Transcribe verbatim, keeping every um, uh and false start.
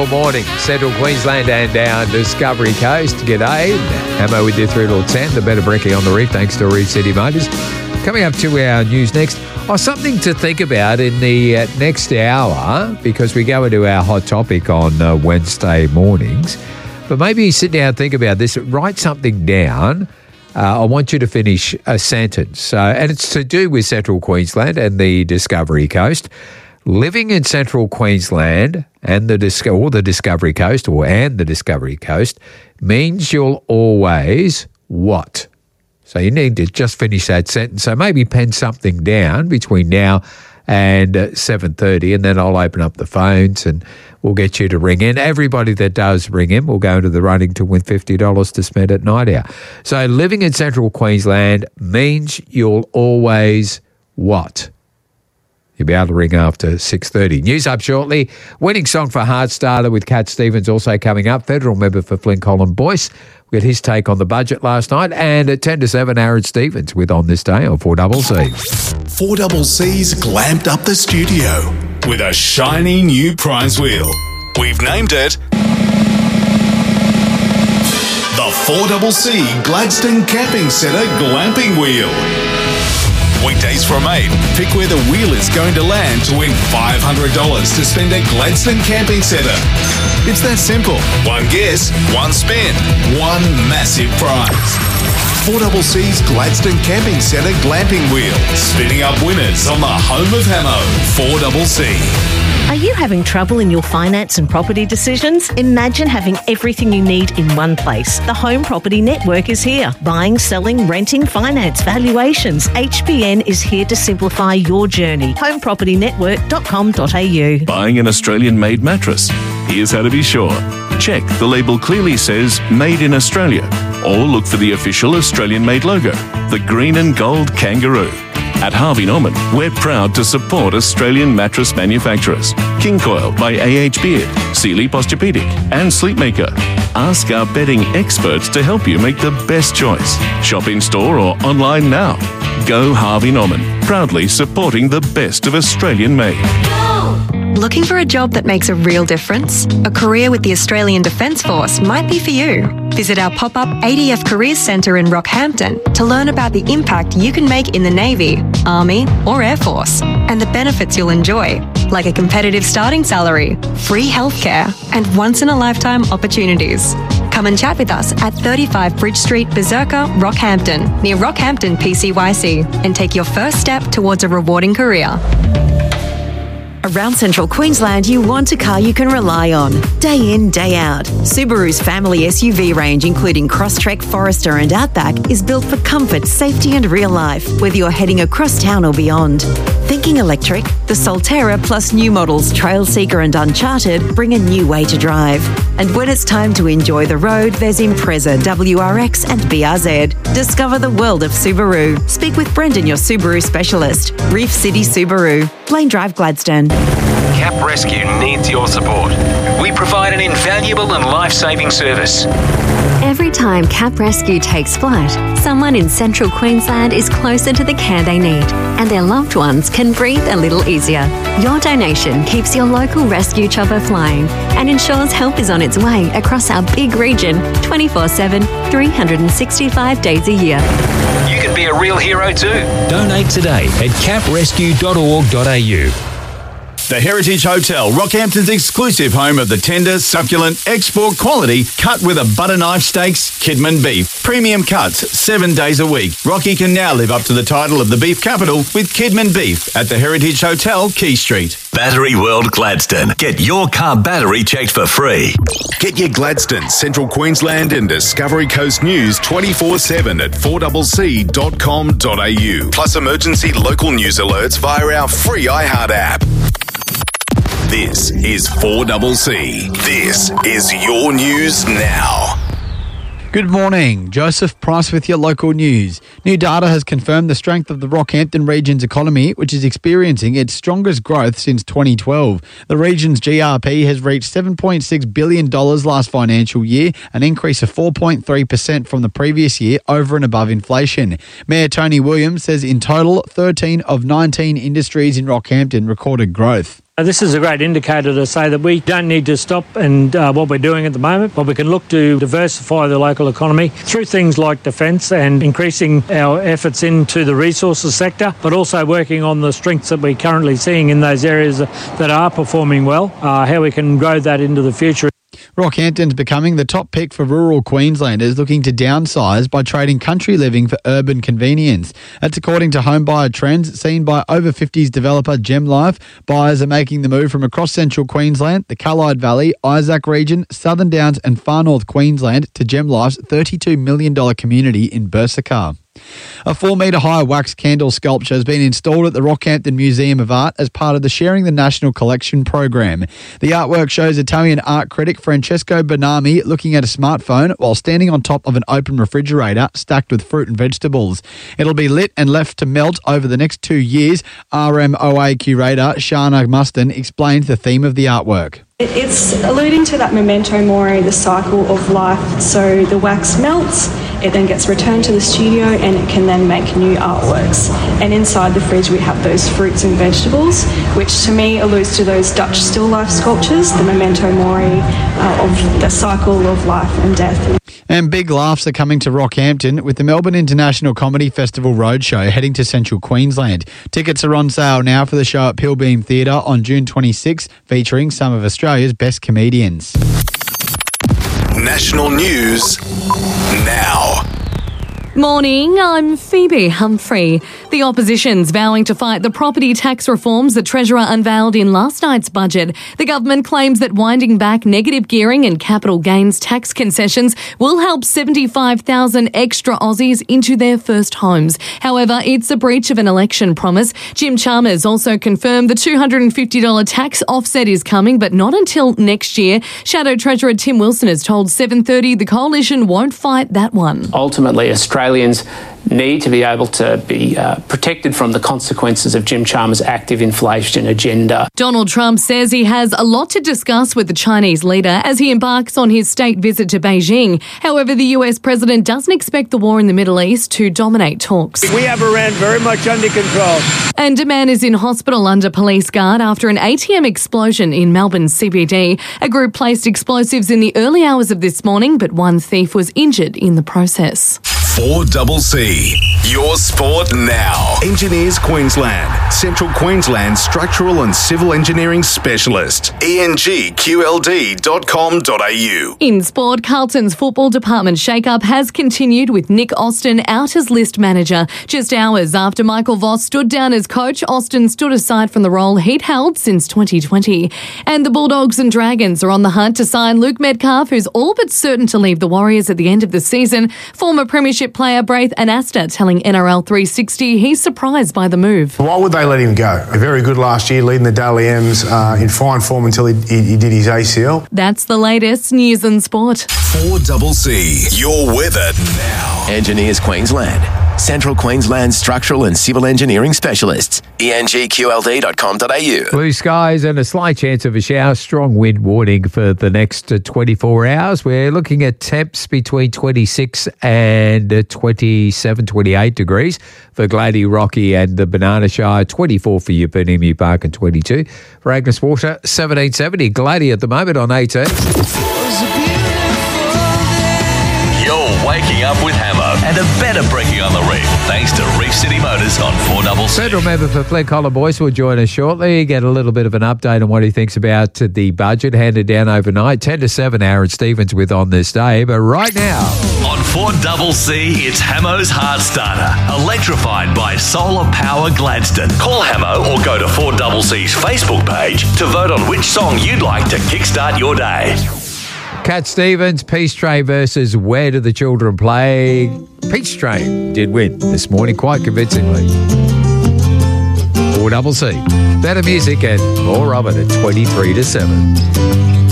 wonderful morning. Central Queensland and down Discovery Coast. G'day. Ammo with you through till ten. The better brekkie on the reef, thanks to Reef City Motors. Coming up to our news next. Oh, something to think about in the uh, next hour, because we go into our hot topic on uh, Wednesday mornings. But maybe sit down and think about this. Write something down. Uh, I want you to finish a sentence. Uh, and it's to do with Central Queensland and the Discovery Coast. Living in Central Queensland and the Dis- or the Discovery Coast or and the Discovery Coast means you'll always what? So you need to just finish that sentence. So maybe pen something down between now and uh, seven thirty, and then I'll open up the phones and we'll get you to ring in. Everybody that does ring in will go into the running to win fifty dollars to spend at night out. So living in Central Queensland means you'll always what? You'll be able to ring after six thirty. News up shortly. Winning song for Heartstarter with Cat Stevens also coming up. Federal member for Flynn Colin Boyce. We had his take on the budget last night. And at ten to seven, Aaron Stevens with On This Day on four C C. four C C's glamped up the studio with a shiny new prize wheel. We've named it the four C C Gladstone Camping Centre Glamping Wheel. Weekdays from eight, pick where the wheel is going to land to win five hundred dollars to spend at Gladstone Camping Centre. It's that simple. One guess, one spin, one massive prize. four C C's Gladstone Camping Centre Glamping Wheel, spinning up winners on the home of Hamo, four C C. Are you having trouble in your finance and property decisions? Imagine having everything you need in one place. The Home Property Network is here. Buying, selling, renting, finance, valuations. H B N is here to simplify your journey. home property network dot com dot a u. Buying an Australian-made mattress? Here's how to be sure. Check the label clearly says Made in Australia, or look for the official Australian-made logo, the green and gold kangaroo. At Harvey Norman, we're proud to support Australian mattress manufacturers. King Coil by A H Beard, Sealy Posturepedic and Sleepmaker. Ask our bedding experts to help you make the best choice. Shop in store or online now. Go Harvey Norman, proudly supporting the best of Australian made. Looking for a job that makes a real difference? A career with the Australian Defence Force might be for you. Visit our pop-up A D F Careers Centre in Rockhampton to learn about the impact you can make in the Navy, Army or Air Force and the benefits you'll enjoy, like a competitive starting salary, free healthcare and once-in-a-lifetime opportunities. Come and chat with us at thirty-five Bridge Street, Berserker, Rockhampton, near Rockhampton P C Y C, and take your first step towards a rewarding career. Around Central Queensland, you want a car you can rely on. Day in, day out. Subaru's family S U V range, including Crosstrek, Forester and Outback, is built for comfort, safety and real life, whether you're heading across town or beyond. Thinking electric? The Solterra plus new models Trailseeker and Uncharted bring a new way to drive. And when it's time to enjoy the road, there's Impreza, W R X and B R Z. Discover the world of Subaru. Speak with Brendan, your Subaru specialist. Reef City Subaru. Blaine Drive, Gladstone. Cap Rescue needs your support. We provide an invaluable and life-saving service. Every time Cap Rescue takes flight, someone in Central Queensland is closer to the care they need, and their loved ones can breathe a little easier. Your donation keeps your local rescue chopper flying and ensures help is on its way across our big region twenty-four seven, three hundred sixty-five days a year. You can be a real hero too. Donate today at cap rescue dot org dot a u. The Heritage Hotel, Rockhampton's exclusive home of the tender, succulent, export quality, cut with a butter knife steaks, Kidman beef. Premium cuts, seven days a week. Rocky can now live up to the title of the beef capital with Kidman beef at the Heritage Hotel, Key Street. Battery World Gladstone. Get your car battery checked for free. Get your Gladstone, Central Queensland and Discovery Coast news twenty-four seven at four c c dot com dot a u. Plus emergency local news alerts via our free iHeart app. This is four C C. This is your news now. Good morning. Joseph Price with your local news. New data has confirmed the strength of the Rockhampton region's economy, which is experiencing its strongest growth since twenty twelve. The region's G R P has reached seven point six billion dollars last financial year, an increase of four point three percent from the previous year over and above inflation. Mayor Tony Williams says in total, thirteen of nineteen industries in Rockhampton recorded growth. Uh, This is a great indicator to say that we don't need to stop and uh, what we're doing at the moment, but we can look to diversify the local economy through things like defence and increasing our efforts into the resources sector, but also working on the strengths that we're currently seeing in those areas that are performing well, uh, how we can grow that into the future. Rockhampton's becoming the top pick for rural Queenslanders looking to downsize by trading country living for urban convenience. That's according to home buyer trends seen by over fifties developer GemLife. Buyers are making the move from across central Queensland, the Callide Valley, Isaac region, Southern Downs and far north Queensland to GemLife's thirty-two million dollars community in Bursika. A four metre high wax candle sculpture has been installed at the Rockhampton Museum of Art as part of the Sharing the National Collection program. The artwork shows Italian art critic Francesco Bonami looking at a smartphone while standing on top of an open refrigerator stacked with fruit and vegetables. It'll be lit and left to melt over the next two years. R M O A curator Shana Muston explains the theme of the artwork. It's alluding to that memento mori, the cycle of life. So the wax melts, it then gets returned to the studio and it can then make new artworks. And inside the fridge we have those fruits and vegetables, which to me alludes to those Dutch still life sculptures, the memento mori uh, of the cycle of life and death. And big laughs are coming to Rockhampton with the Melbourne International Comedy Festival Roadshow heading to central Queensland. Tickets are on sale now for the show at Pilbeam Theatre on June twenty-sixth, featuring some of Australia's best comedians. National news now. Morning, I'm Phoebe Humphrey. The opposition's vowing to fight the property tax reforms the Treasurer unveiled in last night's budget. The government claims that winding back negative gearing and capital gains tax concessions will help seventy-five thousand extra Aussies into their first homes. However, it's a breach of an election promise. Jim Chalmers also confirmed the two hundred fifty dollars tax offset is coming, but not until next year. Shadow Treasurer Tim Wilson has told seven thirty the coalition won't fight that one. Ultimately, Australia Australians need to be able to be uh, protected from the consequences of Jim Chalmers' active inflation agenda. Donald Trump says he has a lot to discuss with the Chinese leader as he embarks on his state visit to Beijing. However, the U S president doesn't expect the war in the Middle East to dominate talks. We have Iran very much under control. And a man is in hospital under police guard after an A T M explosion in Melbourne C B D. A group placed explosives in the early hours of this morning, but one thief was injured in the process. four C C, your sport now. Engineers Queensland, Central Queensland Structural and Civil Engineering Specialist. E N G Q L D dot com dot a u. In sport, Carlton's football department shake-up has continued with Nick Austin out as list manager. Just hours after Michael Voss stood down as coach, Austin stood aside from the role he'd held since twenty twenty. And the Bulldogs and Dragons are on the hunt to sign Luke Metcalf, who's all but certain to leave the Warriors at the end of the season. Former Premiership player Braith Anasta telling N R L three sixty he's surprised by the move. Why would they let him go? Very good last year, leading the Daly M's uh, in fine form until he, he, he did his A C L. That's the latest news and sport. four C C, your weather now. Engineers Queensland, Central Queensland Structural and Civil Engineering Specialists. E N G Q L D dot com dot a u. Blue skies and a slight chance of a shower. Strong wind warning for the next twenty-four hours. We're looking at temps between twenty-six and twenty-seven, twenty-eight degrees for Glady, Rocky and the Banana Shire. twenty-four for Yupunimi Park and twenty-two for Agnes Water. seventeen seventy. Glady at the moment on eighteen. You're waking up with Hammer and a better brekkie on the reef thanks to Reef City Motors on four C C. Federal member for Flint Colin Boyce will join us shortly. Get a little bit of an update on what he thinks about the budget handed down overnight. ten to seven, Aaron Stevens with On This Day. But right now, on four C C, it's Hammo's Heart Starter, electrified by solar power Gladstone. Call Hammo or go to four C C's Facebook page to vote on which song you'd like to kickstart your day. Cat Stevens, Peace Train versus Where Do the Children Play? Peace Train did win this morning quite convincingly. four C C. Better music and more of it at twenty-three to seven.